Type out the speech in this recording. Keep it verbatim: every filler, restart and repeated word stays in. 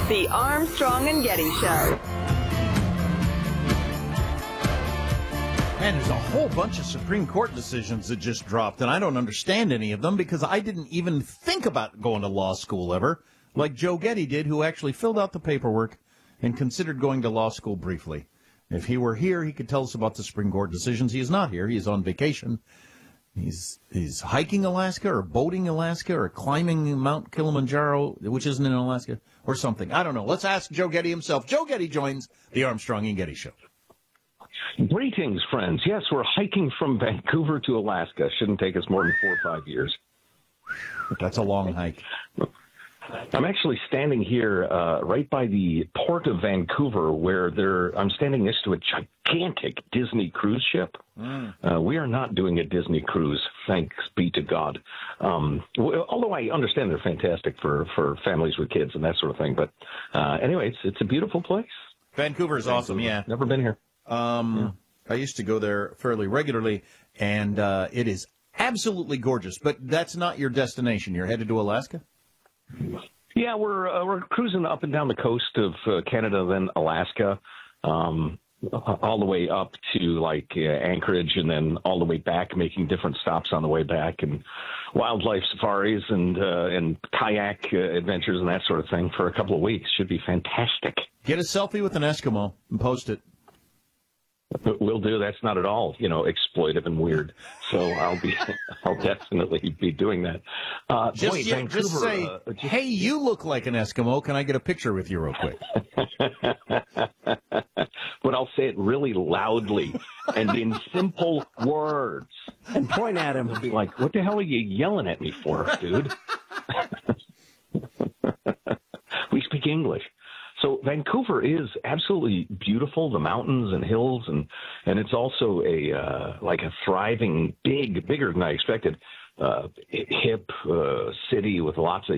The Armstrong and Getty Show. Man, there's a whole bunch of Supreme Court decisions that just dropped, and I don't understand any of them because I didn't even think about going to law school ever, like Joe Getty did, who actually filled out the paperwork and considered going to law school briefly. If he were here, he could tell us about the Supreme Court decisions. He is not here. He is on vacation. He's he's hiking Alaska or boating Alaska or climbing Mount Kilimanjaro, which isn't in Alaska, or something. I don't know. Let's ask Joe Getty himself. Joe Getty joins the Armstrong and Getty Show. Greetings, friends. Yes, we're hiking from Vancouver to Alaska. Shouldn't take us more than four or five years. That's a long hike. I'm actually standing here uh, right by the port of Vancouver, where there. I'm standing next to a gigantic Disney cruise ship. Mm. Uh, we are not doing a Disney cruise, thanks be to God. Um, although I understand they're fantastic for, for families with kids and that sort of thing. But uh, anyway, it's it's a beautiful place. Vancouver is awesome. Yeah, never been here. Um, yeah. I used to go there fairly regularly, and uh, it is absolutely gorgeous. But that's not your destination. You're headed to Alaska? Yeah, we're uh, we're cruising up and down the coast of uh, Canada, then Alaska, um, all the way up to like uh, Anchorage, and then all the way back, making different stops on the way back, and wildlife safaris and uh, and kayak uh, adventures and that sort of thing for a couple of weeks. Should be fantastic. Get a selfie with an Eskimo and post it. Will do. That's not at all, you know, exploitive and weird. So I'll be, I'll definitely be doing that. Uh, just, boy, yeah, Vancouver, just say, uh, just... hey, you look like an Eskimo. Can I get a picture with you real quick? But I'll say it really loudly and in simple words. And point at him. He'll be like, what the hell are you yelling at me for, dude? We speak English. So Vancouver is absolutely beautiful, the mountains and hills, and, and it's also a uh, like a thriving, big, bigger than I expected, uh, hip uh, city with lots of